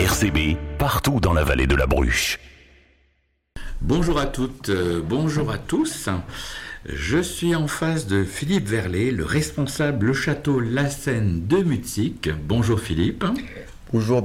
RCB, partout dans la vallée de la Bruche. Bonjour à toutes, bonjour à tous. Je suis en face de Philippe Verlet, le responsable le château La Seine de Mutzik. Bonjour Philippe. Bonjour